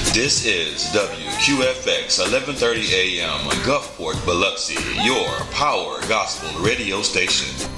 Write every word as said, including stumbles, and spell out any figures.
This is W Q F X eleven thirty A M Gulfport, Biloxi, your power gospel radio station.